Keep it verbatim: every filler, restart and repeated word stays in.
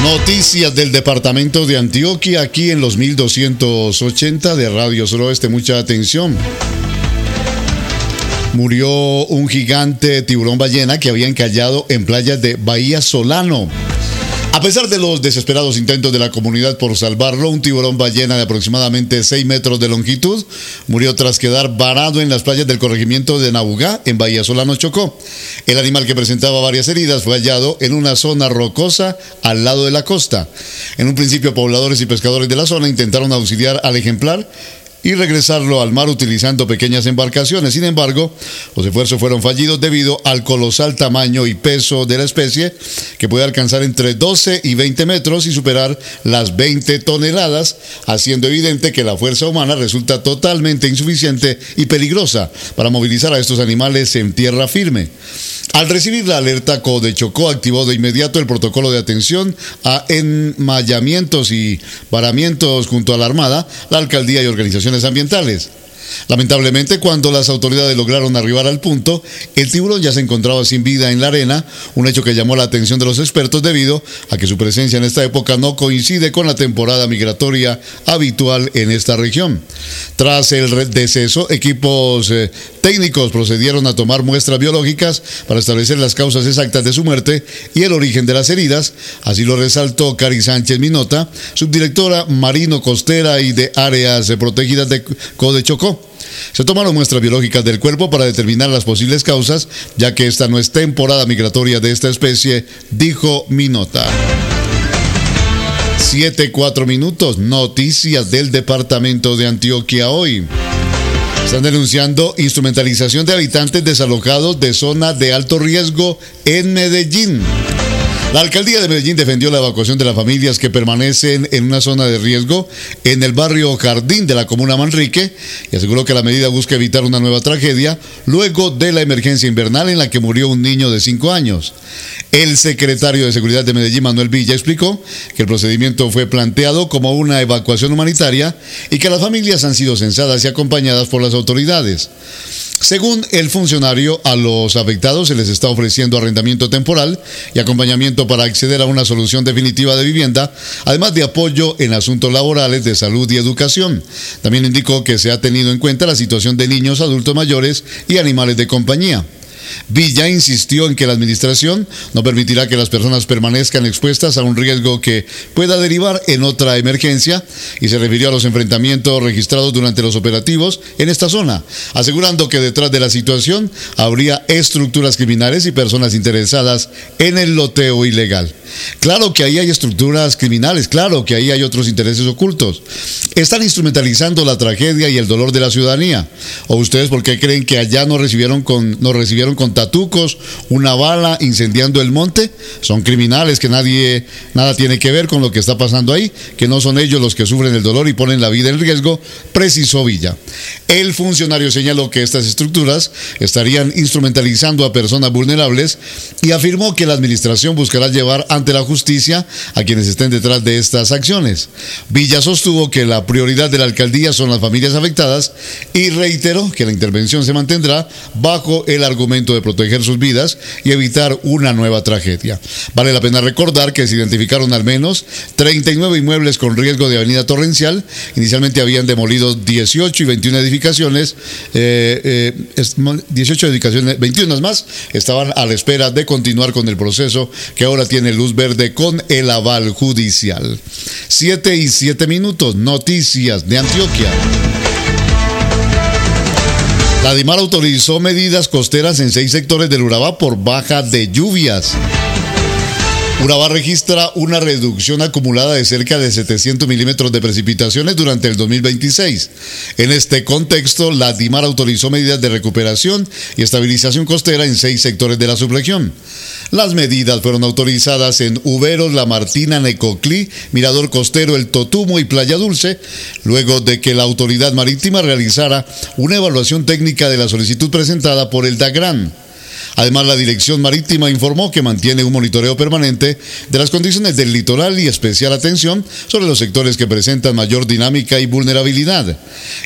Noticias del departamento de Antioquia, aquí en los mil doscientos ochenta de Radio Suroeste. Mucha atención. Murió un gigante tiburón ballena que había encallado en playas de Bahía Solano. A pesar de los desesperados intentos de la comunidad por salvarlo, un tiburón ballena de aproximadamente seis metros de longitud murió tras quedar varado en las playas del corregimiento de Nabugá, en Bahía Solano, Chocó. El animal, que presentaba varias heridas, fue hallado en una zona rocosa al lado de la costa. En un principio, pobladores y pescadores de la zona intentaron auxiliar al ejemplar y regresarlo al mar utilizando pequeñas embarcaciones. Sin embargo, los esfuerzos fueron fallidos debido al colosal tamaño y peso de la especie, que puede alcanzar entre doce y veinte metros y superar las veinte toneladas, haciendo evidente que la fuerza humana resulta totalmente insuficiente y peligrosa para movilizar a estos animales en tierra firme. Al recibir la alerta, Codechocó activó de inmediato el protocolo de atención a enmayamientos y varamientos junto a la Armada, la alcaldía y organizaciones ambientales. Lamentablemente, cuando las autoridades lograron arribar al punto, el tiburón ya se encontraba sin vida en la arena, un hecho que llamó la atención de los expertos debido a que su presencia en esta época no coincide con la temporada migratoria habitual en esta región. Tras el deceso, equipos eh, técnicos procedieron a tomar muestras biológicas para establecer las causas exactas de su muerte y el origen de las heridas. Así lo resaltó Cari Sánchez Minota, subdirectora marino costera y de áreas protegidas de Codechocó. Se tomaron muestras biológicas del cuerpo para determinar las posibles causas, ya que esta no es temporada migratoria de esta especie, dijo Minota. Siete, cuatro minutos, noticias del departamento de Antioquia hoy. Están denunciando instrumentalización de habitantes desalojados de zona de alto riesgo en Medellín. La alcaldía de Medellín defendió la evacuación de las familias que permanecen en una zona de riesgo en el barrio Jardín de la comuna Manrique y aseguró que la medida busca evitar una nueva tragedia luego de la emergencia invernal en la que murió un niño de cinco años. El secretario de Seguridad de Medellín, Manuel Villa, explicó que el procedimiento fue planteado como una evacuación humanitaria y que las familias han sido censadas y acompañadas por las autoridades. Según el funcionario, a los afectados se les está ofreciendo arrendamiento temporal y acompañamiento para acceder a una solución definitiva de vivienda, además de apoyo en asuntos laborales, de salud y educación. También indicó que se ha tenido en cuenta la situación de niños, adultos mayores y animales de compañía. Villa insistió en que la administración no permitirá que las personas permanezcan expuestas a un riesgo que pueda derivar en otra emergencia y se refirió a los enfrentamientos registrados durante los operativos en esta zona, asegurando que detrás de la situación habría estructuras criminales y personas interesadas en el loteo ilegal. Claro que ahí hay estructuras criminales, claro que ahí hay otros intereses ocultos. Están instrumentalizando la tragedia y el dolor de la ciudadanía. ¿O ustedes por qué creen que allá no recibieron con, no recibieron con tatucos una bala incendiando el monte? Son criminales que nadie, nada tiene que ver con lo que está pasando ahí, que no son ellos los que sufren el dolor y ponen la vida en riesgo, precisó Villa. El funcionario señaló que estas estructuras estarían instrumentalizando a personas vulnerables y afirmó que la administración buscará llevar ante la justicia a quienes estén detrás de estas acciones. Villa sostuvo que la prioridad de la alcaldía son las familias afectadas y reiteró que la intervención se mantendrá bajo el argumento de proteger sus vidas y evitar una nueva tragedia. Vale la pena recordar que se identificaron al menos treinta y nueve inmuebles con riesgo de avenida torrencial. Inicialmente habían demolido dieciocho y veintiuna edificaciones, eh, eh, dieciocho edificaciones, veintiuna más estaban a la espera de continuar con el proceso que ahora tiene luz verde con el aval judicial. Siete y siete minutos, noticias de Antioquia. La DIMAR autorizó medidas costeras en seis sectores del Urabá por baja de lluvias. Urabá registra una reducción acumulada de cerca de setecientos milímetros de precipitaciones durante el dos mil veintiséis. En este contexto, la DIMAR autorizó medidas de recuperación y estabilización costera en seis sectores de la subregión. Las medidas fueron autorizadas en Uberos, La Martina, Necoclí, Mirador Costero, El Totumo y Playa Dulce, luego de que la autoridad marítima realizara una evaluación técnica de la solicitud presentada por el DAGRAN. Además, la Dirección Marítima informó que mantiene un monitoreo permanente de las condiciones del litoral y especial atención sobre los sectores que presentan mayor dinámica y vulnerabilidad.